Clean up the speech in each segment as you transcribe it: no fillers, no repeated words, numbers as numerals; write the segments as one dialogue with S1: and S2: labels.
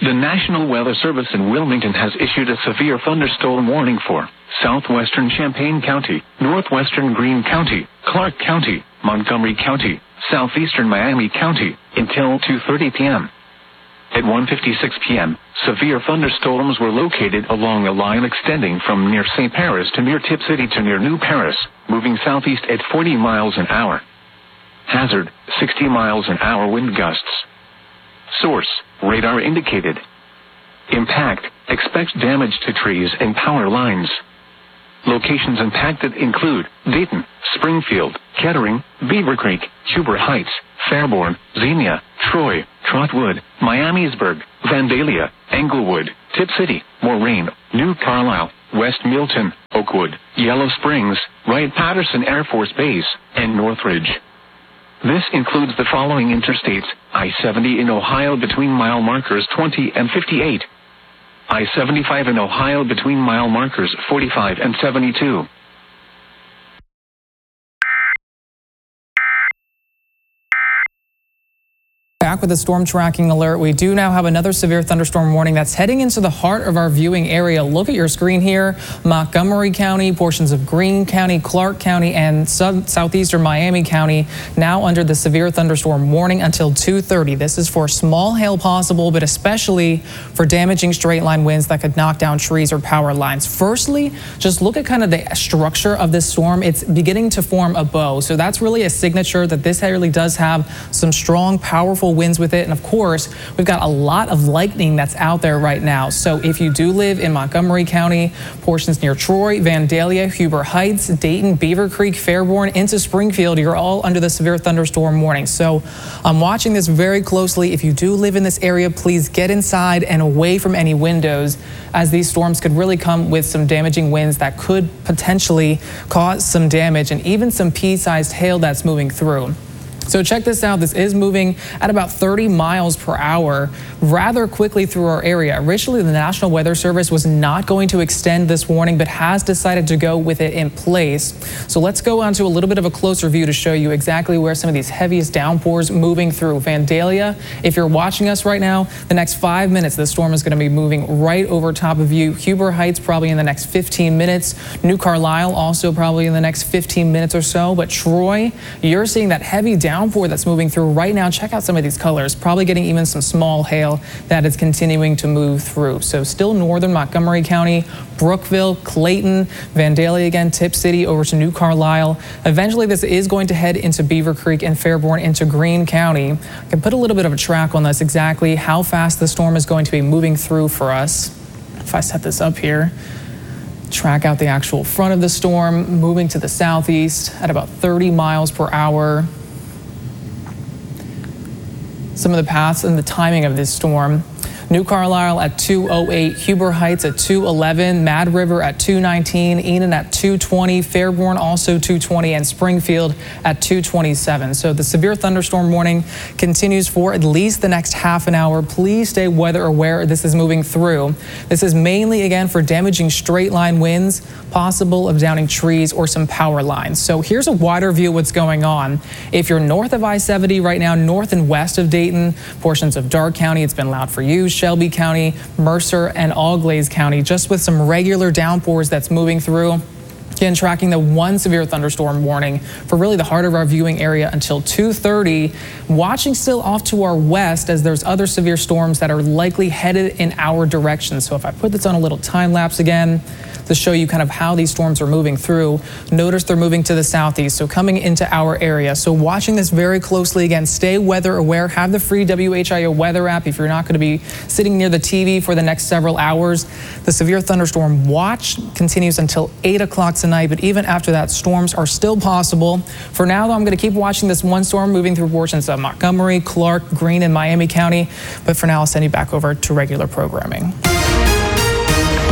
S1: The National Weather Service in Wilmington has issued a severe thunderstorm warning for southwestern Champaign County, northwestern Greene County, Clark County, Montgomery County, southeastern Miami County, until 2:30 p.m. At 1:56 p.m., severe thunderstorms were located along a line extending from near St. Paris to near Tip City to near New Paris, moving southeast at 40 miles an hour. Hazard, 60 miles an hour wind gusts. Source, radar indicated. Impact, expect damage to trees and power lines. Locations impacted include Dayton, Springfield, Kettering, Beaver Creek, Huber Heights, Fairborn, Xenia, Troy, Trotwood, Miamisburg, Vandalia, Englewood, Tip City, Moraine, New Carlisle, West Milton, Oakwood, Yellow Springs, Wright-Patterson Air Force Base, and Northridge. This includes the following interstates: I-70 in Ohio between mile markers 20 and 58. I-75 in Ohio between mile markers 45 and 72.
S2: Back with a storm tracking alert. We do now have another severe thunderstorm warning that's heading into the heart of our viewing area. Look at your screen here. Montgomery County, portions of Greene County, Clark County, and southeastern Miami County now under the severe thunderstorm warning until 2:30. This is for small hail possible, but especially for damaging straight line winds that could knock down trees or power lines. Firstly, just look at kind of the structure of this storm. It's beginning to form a bow. So that's really a signature that this really does have some strong, powerful winds with it. And of course, we've got a lot of lightning that's out there right now. So if you do live in Montgomery County, portions near Troy, Vandalia, Huber Heights, Dayton, Beaver Creek, Fairborn, into Springfield, you're all under the severe thunderstorm warning. So I'm watching this very closely. If you do live in this area, please get inside and away from any windows, as these storms could really come with some damaging winds that could potentially cause some damage and even some pea-sized hail that's moving through. So check this out. This is moving at about 30 miles per hour rather quickly through our area. Originally, the National Weather Service was not going to extend this warning, but has decided to go with it in place. So let's go on to a little bit of a closer view to show you exactly where some of these heaviest downpours moving through. Vandalia, if you're watching us right now, the next 5 minutes, the storm is going to be moving right over top of you. Huber Heights probably in the next 15 minutes. New Carlisle also probably in the next 15 minutes or so. But Troy, you're seeing that heavy downpour that's moving through right now. Check out some of these colors, probably getting even some small hail that is continuing to move through. So still northern Montgomery County, Brookville, Clayton, Vandalia again, Tip City over to New Carlisle. Eventually this is going to head into Beaver Creek and Fairborn into Greene County. I can put a little bit of a track on this, exactly how fast the storm is going to be moving through for us. If I set this up here, track out the actual front of the storm, moving to the southeast at about 30 miles per hour. Some of the paths and the timing of this storm. New Carlisle at 2:08, Huber Heights at 2:11, Mad River at 2:19, Enon at 2:20, Fairborn also 2:20, and Springfield at 2:27. So the severe thunderstorm warning continues for at least the next half an hour. Please stay weather aware. This is moving through. This is mainly again for damaging straight line winds, possible of downing trees or some power lines. So here's a wider view of what's going on. If you're north of I-70 right now, north and west of Dayton, portions of Darke County, it's been loud for you, Shelby County, Mercer, and Auglaize County, just with some regular downpours that's moving through. Again, tracking the one severe thunderstorm warning for really the heart of our viewing area until 2:30. Watching still off to our west as there's other severe storms that are likely headed in our direction. So if I put this on a little time lapse again to show you kind of how these storms are moving through, notice they're moving to the southeast, so coming into our area. So watching this very closely again, stay weather aware, have the free WHIO weather app if you're not going to be sitting near the TV for the next several hours. The severe thunderstorm watch continues until 8 o'clock tonight, but even after that, storms are still possible. For now, though, I'm going to keep watching this one storm moving through portions of Montgomery, Clark, Greene, and Miami County. But for now, I'll send you back over to regular programming.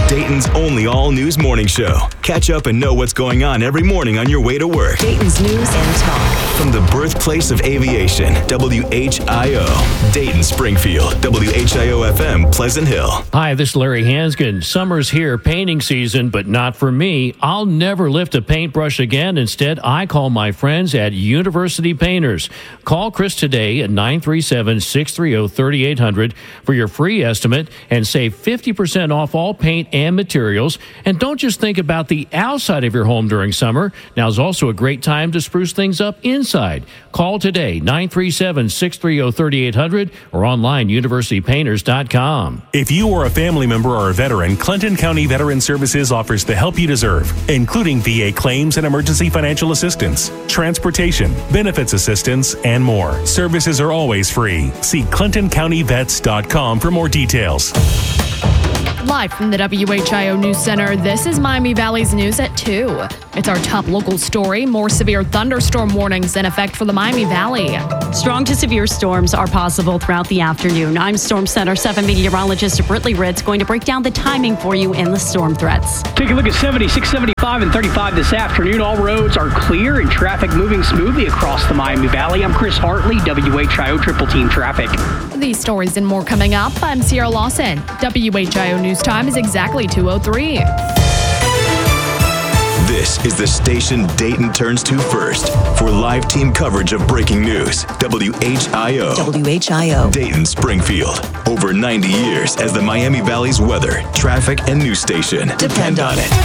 S3: Dayton's only all-news morning show. Catch up and know what's going on every morning on your way to work.
S4: Dayton's News and Talk.
S3: From the birthplace of aviation, WHIO, Dayton, Springfield, WHIO-FM, Pleasant Hill.
S5: Hi, this is Larry Hanskin. Summer's here, painting season, but not for me. I'll never lift a paintbrush again. Instead, I call my friends at University Painters. Call Chris today at 937-630-3800 for your free estimate and save 50% off all paint and materials. And don't just think about the outside of your home during summer. Now's also a great time to spruce things up inside. Call today, 937-630-3800 or online, universitypainters.com.
S6: If you are a family member or a veteran, Clinton County Veteran Services offers the help you deserve, including VA claims and emergency financial assistance, transportation, benefits assistance, and more. Services are always free. See ClintonCountyVets.com for more details.
S7: Live from the WHIO News Center, this is Miami Valley's News at 2. It's our top local story. More severe thunderstorm warnings in effect for the Miami Valley.
S8: Strong to severe storms are possible throughout the afternoon. I'm Storm Center 7 meteorologist Britley Ritz going to break down the timing for you and the storm threats.
S9: Take a look at 76, 75, and 35 this afternoon. All roads are clear and traffic moving smoothly across the Miami Valley. I'm Chris Hartley, WHIO Triple Team Traffic.
S7: These stories and more coming up. I'm Sierra Lawson. WHIO News Time is exactly 2:03.
S3: This is the station Dayton turns to first for live team coverage of breaking news. WHIO.
S4: WHIO.
S3: Dayton, Springfield. Over 90 years as the Miami Valley's weather, traffic, and news station. Depend on it.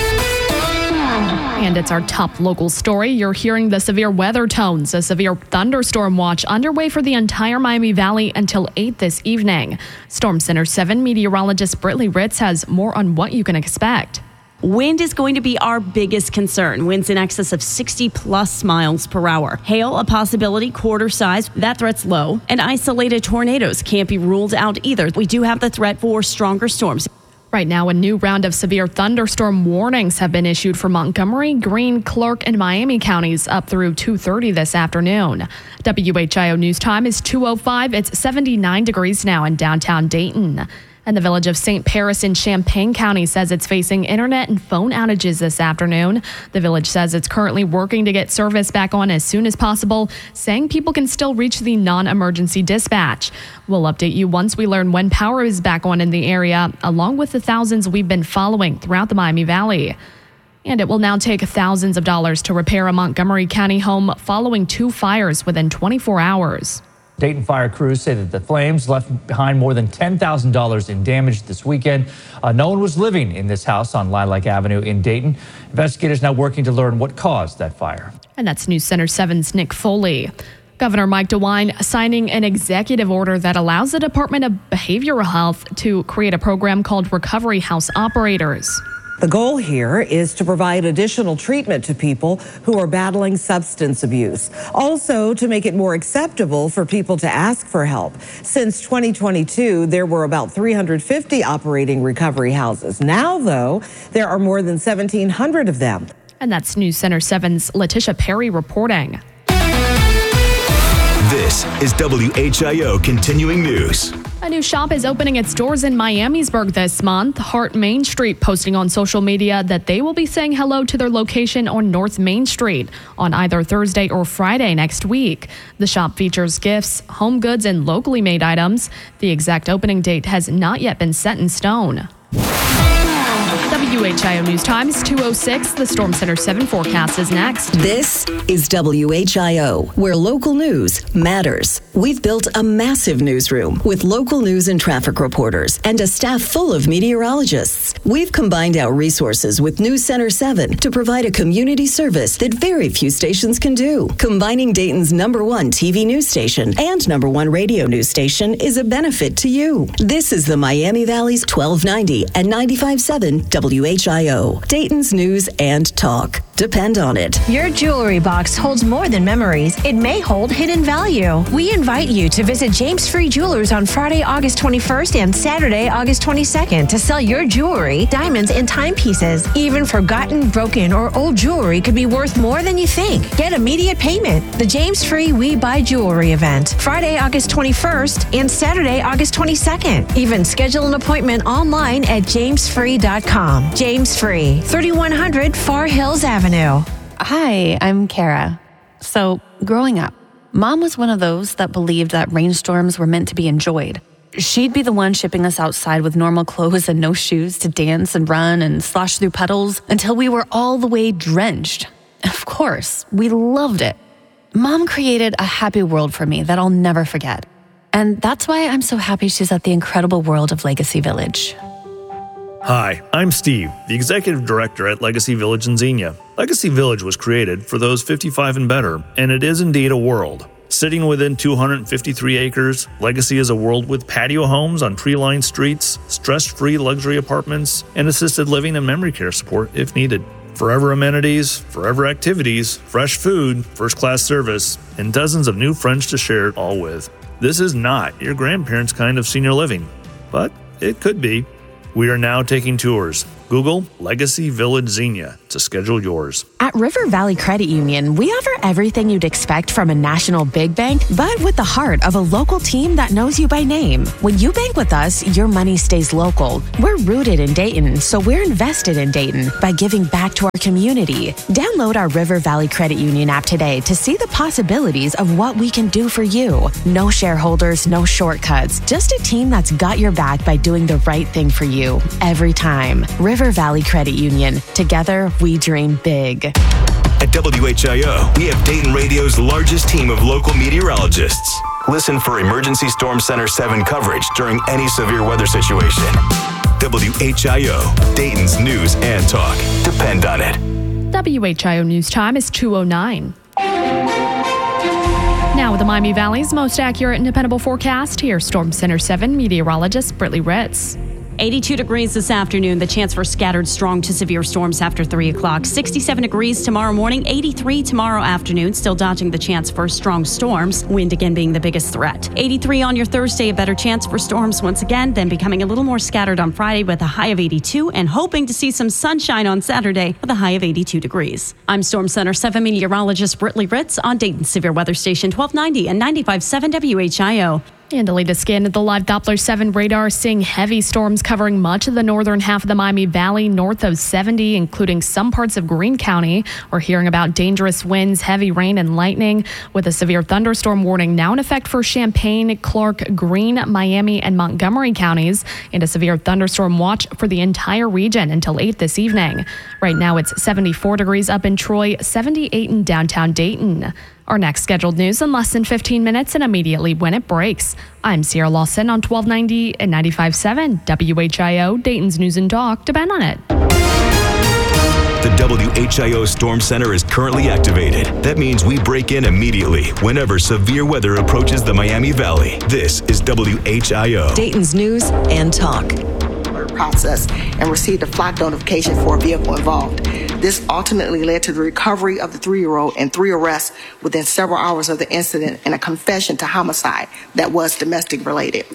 S7: And it's our top local story. You're hearing the severe weather tones. A severe thunderstorm watch underway for the entire Miami Valley until 8 this evening. Storm Center 7 meteorologist Britley Ritz has more on what you can expect.
S8: Wind is going to be our biggest concern. Winds in excess of 60 plus miles per hour. Hail, a possibility, quarter size. That threat's low. And isolated tornadoes can't be ruled out either. We do have the threat for stronger storms.
S7: Right now, a new round of severe thunderstorm warnings have been issued for Montgomery, Greene, Clark, and Miami counties up through 2:30 this afternoon. WHIO News Time is 2:05. It's 79 degrees now in downtown Dayton. And the village of St. Paris in Champaign County says it's facing internet and phone outages this afternoon. The village says it's currently working to get service back on as soon as possible, saying people can still reach the non-emergency dispatch. We'll update you once we learn when power is back on in the area, along with the thousands we've been following throughout the Miami Valley. And it will now take thousands of dollars to repair a Montgomery County home following 2 fires within 24 hours.
S10: Dayton fire crews say that the flames left behind more than $10,000 in damage this weekend. No one was living in this house on Lilac Avenue in Dayton. Investigators now working to learn what caused that fire.
S7: And that's News Center 7's Nick Foley. Governor Mike DeWine signing an executive order that allows the Department of Behavioral Health to create a program called Recovery House Operators.
S11: The goal here is to provide additional treatment to people who are battling substance abuse. Also, to make it more acceptable for people to ask for help. Since 2022, there were about 350 operating recovery houses. Now, though, there are more than 1,700 of them.
S7: And that's News Center 7's Letitia Perry reporting.
S3: This is WHIO Continuing News.
S7: A new shop is opening its doors in Miamisburg this month. Heart Main Street posting on social media that they will be saying hello to their location on North Main Street on either Thursday or Friday next week. The shop features gifts, home goods, and locally made items. The exact opening date has not yet been set in stone. WHIO News Time is 2:06. The Storm Center 7 forecast is next.
S4: This is WHIO, where local news matters. We've built a massive newsroom with local news and traffic reporters and a staff full of meteorologists. We've combined our resources with News Center 7 to provide a community service that very few stations can do. Combining Dayton's #1 TV news station and #1 radio news station is a benefit to you. This is the Miami Valley's 1290 and 95.7 WHIO, Dayton's News and Talk. Depend on it.
S12: Your jewelry box holds more than memories. It may hold hidden value. We invite you to visit James Free Jewelers on Friday, August 21st and Saturday, August 22nd to sell your jewelry, diamonds, and timepieces. Even forgotten, broken, or old jewelry could be worth more than you think. Get immediate payment. The James Free We Buy Jewelry event, Friday, August 21st and Saturday, August 22nd. Even schedule an appointment online at jamesfree.com. James Free, 3100 Far Hills Avenue.
S13: Hi, I'm Kara. So, growing up, Mom was one of those that believed that rainstorms were meant to be enjoyed. She'd be the one shipping us outside with normal clothes and no shoes to dance and run and slosh through puddles until we were all the way drenched. Of course, we loved it. Mom created a happy world for me that I'll never forget. And that's why I'm so happy she's at the incredible world of Legacy Village.
S14: Hi, I'm Steve, the Executive Director at Legacy Village in Xenia. Legacy Village was created for those 55 and better, and it is indeed a world. Sitting within 253 acres, Legacy is a world with patio homes on tree-lined streets, stress-free luxury apartments, and assisted living and memory care support if needed. Forever amenities, forever activities, fresh food, first-class service, and dozens of new friends to share it all with. This is not your grandparents' kind of senior living, but it could be. We are now taking tours. Google Legacy Village Xenia to schedule yours.
S15: At River Valley Credit Union, we offer everything you'd expect from a national big bank, but with the heart of a local team that knows you by name. When you bank with us, your money stays local. We're rooted in Dayton, so we're invested in Dayton by giving back to our community. Download our River Valley Credit Union app today to see the possibilities of what we can do for you. No shareholders, no shortcuts, just a team that's got your back by doing the right thing for you every time. River Valley Credit Union. Together, we dream big.
S3: At WHIO, we have Dayton Radio's largest team of local meteorologists. Listen for Emergency Storm Center 7 coverage during any severe weather situation. WHIO, Dayton's news and talk. Depend on it.
S7: WHIO News Time is 2:09. Now with the Miami Valley's most accurate and dependable forecast, here's Storm Center 7 meteorologist Brittany Ritz.
S8: 82 degrees this afternoon, the chance for scattered strong to severe storms after 3 o'clock. 67 degrees tomorrow morning, 83 tomorrow afternoon, still dodging the chance for strong storms, wind again being the biggest threat. 83 on your Thursday, a better chance for storms once again, then becoming a little more scattered on Friday with a high of 82 and hoping to see some sunshine on Saturday with a high of 82 degrees. I'm Storm Center 7 meteorologist Brittany Ritz on Dayton Severe Weather Station 1290 and 95.7 WHIO.
S7: And a latest scan at the live Doppler 7 radar, seeing heavy storms covering much of the northern half of the Miami Valley, north of 70, including some parts of Greene County. We're hearing about dangerous winds, heavy rain, and lightning, with a severe thunderstorm warning now in effect for Champaign, Clark, Greene, Miami, and Montgomery counties, and a severe thunderstorm watch for the entire region until 8 this evening. Right now, it's 74 degrees up in Troy, 78 in downtown Dayton. Our next scheduled news in less than 15 minutes and immediately when it breaks. I'm Sierra Lawson on 1290 and 95.7 WHIO, Dayton's News and Talk. Depend on it.
S3: The WHIO Storm Center is currently activated. That means we break in immediately whenever severe weather approaches the Miami Valley. This is WHIO.
S4: Dayton's News and Talk.
S16: Process and received a flock notification for a vehicle involved. This ultimately led to the recovery of the 3-year-old and 3 arrests within several hours of the incident and a confession to homicide that was domestic related.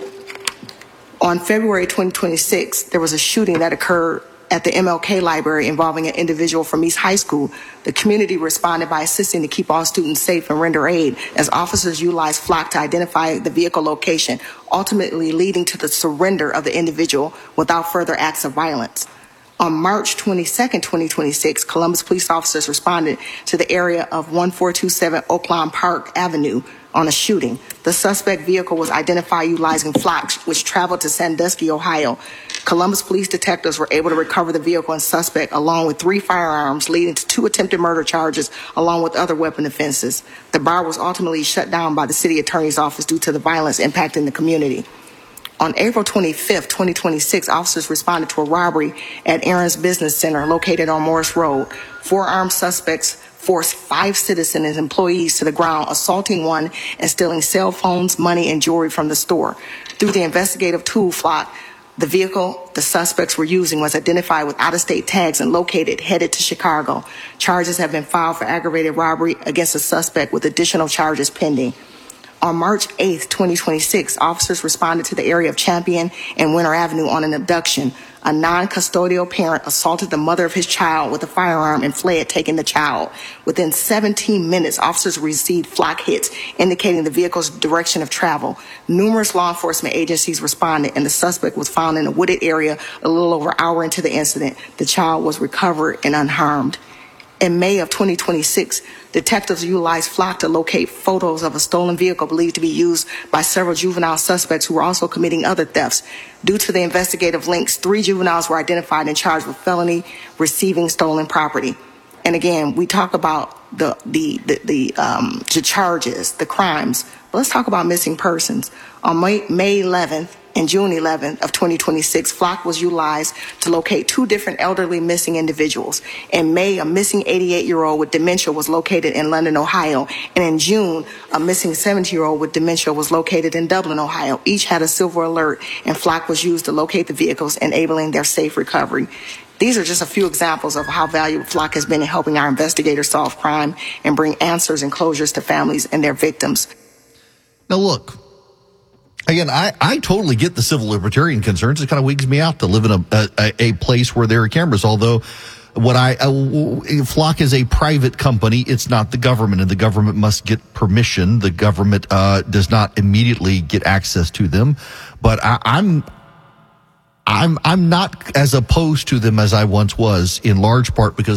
S16: On February 2026, there was a shooting that occurred at the MLK Library involving an individual from East High School. The community responded by assisting to keep all students safe and render aid as officers utilized flock to identify the vehicle location, ultimately leading to the surrender of the individual without further acts of violence. On March 22nd, 2026, Columbus police officers responded to the area of 1427 Oaklawn Park Avenue on a shooting. The suspect vehicle was identified utilizing flocks, which traveled to Sandusky, Ohio. Columbus police detectives were able to recover the vehicle and suspect along with 3 firearms, leading to 2 attempted murder charges along with other weapon offenses. The bar was ultimately shut down by the city attorney's office due to the violence impacting the community. On April 25th, 2026, officers responded to a robbery at Aaron's Business Center located on Morris Road. 4 armed suspects forced 5 citizens and employees to the ground, assaulting one and stealing cell phones, money, and jewelry from the store. Through the investigative tool flock, The vehicle the suspects were using was identified with out-of-state tags and located, headed to Chicago. Charges have been filed for aggravated robbery against the suspect with additional charges pending. On March 8th, 2026, officers responded to the area of Champion and Winter Avenue on an abduction. A non-custodial parent assaulted the mother of his child with a firearm and fled, taking the child. Within 17 minutes, officers received flock hits, indicating the vehicle's direction of travel. Numerous law enforcement agencies responded, and the suspect was found in a wooded area a little over an hour into the incident. The child was recovered and unharmed. In May of 2026, detectives utilized Flock to locate photos of a stolen vehicle believed to be used by several juvenile suspects who were also committing other thefts. Due to the investigative links, 3 juveniles were identified and charged with felony receiving stolen property. And again, we talk about the charges, the crimes. But let's talk about missing persons. On May 11th and June 11th of 2026, Flock was utilized to locate 2 different elderly missing individuals. In May, a missing 88-year-old with dementia was located in London, Ohio. And in June, a missing 70-year-old with dementia was located in Dublin, Ohio. Each had a silver alert, and Flock was used to locate the vehicles, enabling their safe recovery. These are just a few examples of how valuable Flock has been in helping our investigators solve crime and bring answers and closures to families and their victims.
S17: Now, look. Again, I totally get the civil libertarian concerns. It kind of wigs me out to live in a place where there are cameras. Although, Flock is a private company. It's not the government, and the government must get permission. The government does not immediately get access to them. But I'm not as opposed to them as I once was, in large part because